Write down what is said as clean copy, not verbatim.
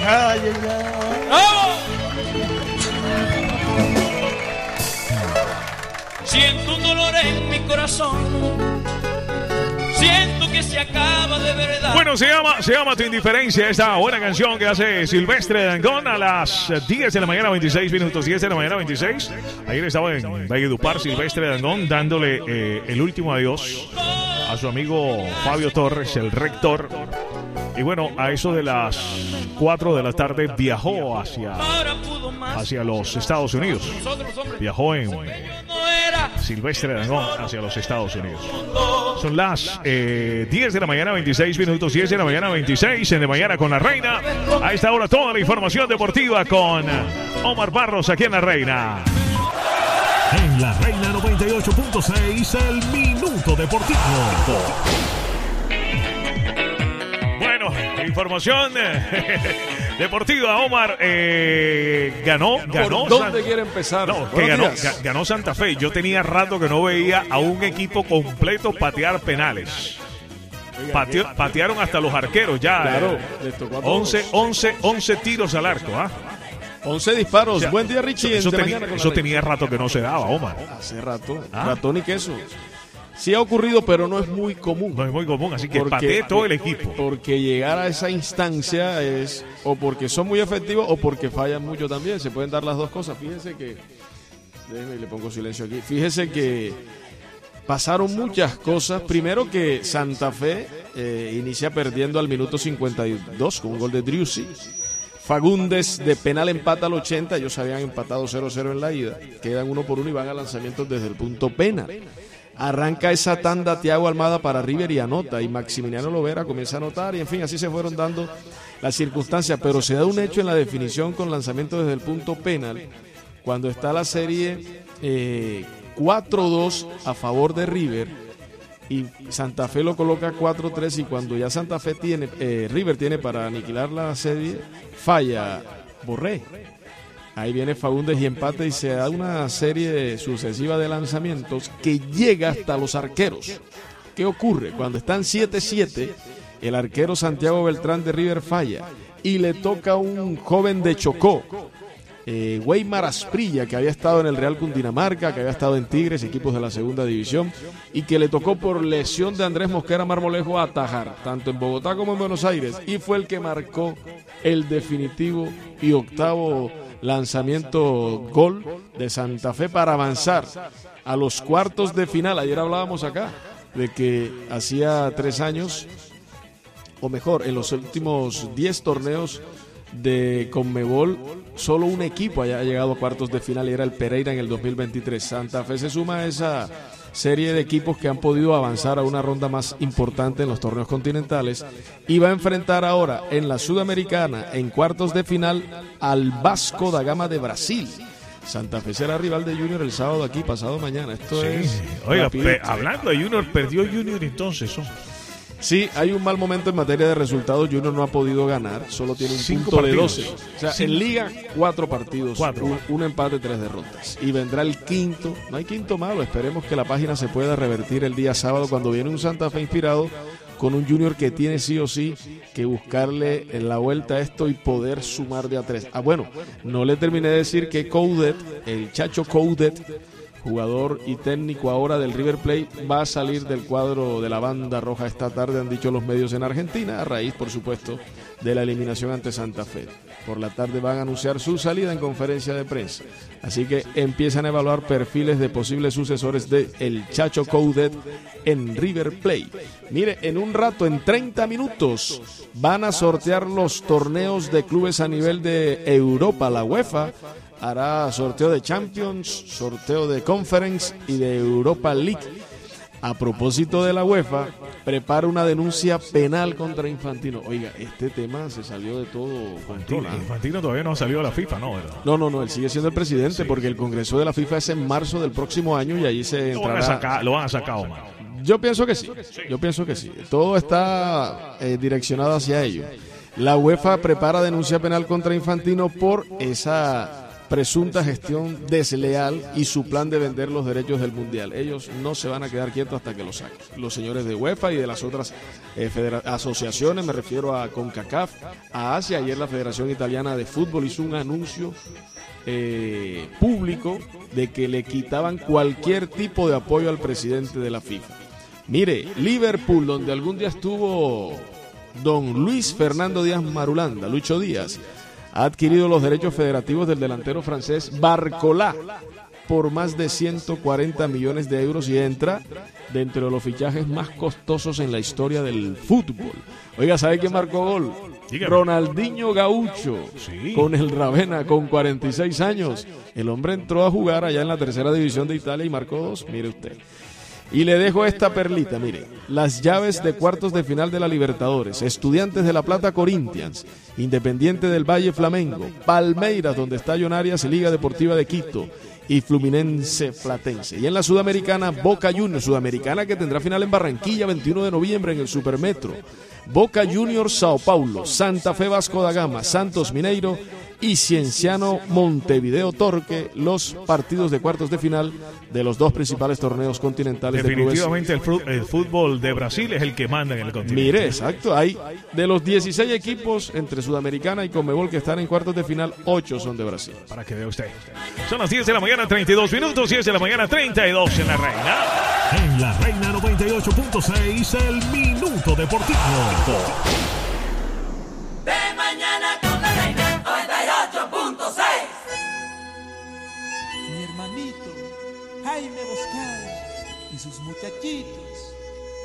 Ay, ay, ay. ¡Vamos! Siento un dolor en mi corazón. Siento que se acaba de verdad. Bueno, se llama Tu Indiferencia, esta buena canción que hace Silvestre Dangond a las 10 de la mañana, 26 minutos, 10 de la mañana, 26. Ayer estaba en Valledupar Silvestre Dangond dándole el último adiós a su amigo Fabio Torres, el rector. Y bueno, a eso de las 4 de la tarde viajó hacia los Estados Unidos. Viajó en Silvestre Dangond hacia los Estados Unidos. Son las 10 de la mañana, 26 minutos, 10 de la mañana, 26 en De Mañana con la Reina. A esta hora toda la información deportiva con Omar Barros aquí en La Reina. En La Reina 98.6, el Minuto Deportivo. Bueno, información deportiva. Omar ganó. ¿Por dónde quiere empezar? No, que ganó Santa Fe. Yo tenía rato que no veía a un equipo completo patear penales. Patearon hasta los arqueros ya. Claro, 11 tiros al arco. 11 disparos. O sea, buen día, Richie. Eso tenía rato que no se daba, Omar. Hace rato. Ratón y queso. Sí ha ocurrido, pero no es muy común. No es muy común, así que patee todo el equipo. Porque llegar a esa instancia es o porque son muy efectivos o porque fallan mucho también. Se pueden dar las dos cosas. Fíjese que... Déjeme, le pongo silencio aquí. Fíjese que pasaron muchas cosas. Primero que Santa Fe inicia perdiendo al minuto 52 con un gol de Driussi. Fagundes de penal empata al 80. Ellos habían empatado 0-0 en la ida. Quedan 1-1 y van a lanzamientos desde el punto penal. Arranca esa tanda Thiago Almada para River y anota, y Maximiliano Lovera comienza a anotar, y en fin, así se fueron dando las circunstancias, pero se da un hecho en la definición con lanzamiento desde el punto penal, cuando está la serie 4-2 a favor de River, y Santa Fe lo coloca 4-3, y cuando ya Santa Fe tiene, River tiene para aniquilar la serie, falla Borré. Ahí viene Fagundes y empate, y se da una serie sucesiva de lanzamientos que llega hasta los arqueros. ¿Qué ocurre? Cuando están 7-7, el arquero Santiago Beltrán de River falla y le toca a un joven de Chocó, Weimar Asprilla, que había estado en el Real Cundinamarca, que había estado en Tigres, equipos de la segunda división, y que le tocó por lesión de Andrés Mosquera Marmolejo atajar, tanto en Bogotá como en Buenos Aires, y fue el que marcó el definitivo y octavo lanzamiento gol de Santa Fe para avanzar a los cuartos de final. Ayer hablábamos acá de que hacía 3 años, o mejor, en los últimos 10 torneos de Conmebol, solo un equipo haya llegado a cuartos de final, y era el Pereira en el 2023. Santa Fe se suma a esa serie de equipos que han podido avanzar a una ronda más importante en los torneos continentales, y va a enfrentar ahora en la Sudamericana en cuartos de final al Vasco da Gama de Brasil. Santa Fe será rival de Junior el sábado aquí, pasado mañana. Esto es... Oiga, hablando de Junior, perdió Junior entonces. Sí, hay un mal momento en materia de resultados. Junior no ha podido ganar, solo tiene un punto de 12. O sea, en Liga 4 partidos, un empate, 3 derrotas. Y vendrá el quinto, no hay quinto malo, esperemos que la página se pueda revertir el día sábado, cuando viene un Santa Fe inspirado con un Junior que tiene sí o sí que buscarle en la vuelta a esto y poder sumar de a 3. Bueno, no le terminé de decir que Coudet, el Chacho Coudet, jugador y técnico ahora del River Plate, va a salir del cuadro de la banda roja esta tarde, han dicho los medios en Argentina, a raíz, por supuesto, de la eliminación ante Santa Fe. Por la tarde van a anunciar su salida en conferencia de prensa. Así que empiezan a evaluar perfiles de posibles sucesores de el Chacho Coudet en River Plate. Mire, en un rato, en 30 minutos, van a sortear los torneos de clubes a nivel de Europa. La UEFA hará sorteo de Champions, sorteo de Conference y de Europa League. A propósito de la UEFA, prepara una denuncia penal contra Infantino. Oiga, este tema se salió de todo control. Infantino todavía no ha salido a la FIFA, ¿no? ¿Verdad? No, él sigue siendo el presidente, sí, porque el Congreso de la FIFA es en marzo del próximo año, y allí se entrará. Lo van a sacar, Omar. Yo pienso que sí. Todo está direccionado hacia ello. La UEFA prepara denuncia penal contra Infantino por esa presunta gestión desleal y su plan de vender los derechos del Mundial. Ellos no se van a quedar quietos hasta que lo saquen. Los señores de UEFA y de las otras asociaciones, me refiero a CONCACAF, a Asia. Ayer la Federación Italiana de Fútbol hizo un anuncio público de que le quitaban cualquier tipo de apoyo al presidente de la FIFA. Mire, Liverpool, donde algún día estuvo don Luis Fernando Díaz Marulanda, Lucho Díaz, ha adquirido los derechos federativos del delantero francés Barcola por más de 140 millones de euros y entra dentro de los fichajes más costosos en la historia del fútbol. Oiga, ¿sabe quién marcó gol? Dígame. Ronaldinho Gaucho, Sí. con el Ravenna, con 46 años. El hombre entró a jugar allá en la tercera división de Italia y marcó 2, mire usted. Y le dejo esta perlita, mire, las llaves de cuartos de final de la Libertadores: Estudiantes de La Plata, Corinthians; Independiente del Valle, Flamengo; Palmeiras, donde está Millonarias, Liga Deportiva de Quito; y Fluminense, Platense. Y en la Sudamericana, Boca Juniors, Sudamericana, que tendrá final en Barranquilla 21 de noviembre en el Supermetro. Boca Juniors, Sao Paulo; Santa Fe, Vasco da Gama; Santos, Mineiro; y Cienciano, Montevideo, Torque, los partidos de cuartos de final de los dos principales torneos continentales de clubes. Definitivamente el fútbol de Brasil es el que manda en el continente. Mire, exacto, hay de los 16 equipos entre Sudamericana y Conmebol que están en cuartos de final, 8 son de Brasil. Para que vea usted. Son las 10 de la mañana, 32 minutos, 10 de la mañana, 32 en la Reina. En la Reina 98.6, el Minuto Deportivo. De mañana con la Reina 98.6. Mi hermanito Jaime Boscal y sus muchachitos